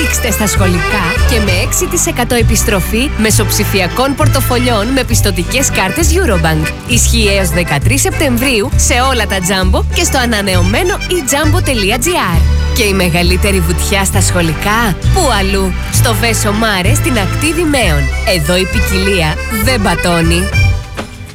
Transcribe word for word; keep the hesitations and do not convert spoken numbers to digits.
Ρίξτε στα σχολικά και με έξι τοις εκατό επιστροφή μεσοψηφιακών πορτοφολιών με πιστωτικές κάρτες Eurobank. Ισχύει έως δεκατρείς Σεπτεμβρίου σε όλα τα Jumbo και στο ανανεωμένο e jumbo τελεία gr. Και η μεγαλύτερη βουτιά στα σχολικά, πού αλλού? Στο Βέσο Μάρε στην ακτή Δημαίων. Εδώ η ποικιλία δεν πατώνει.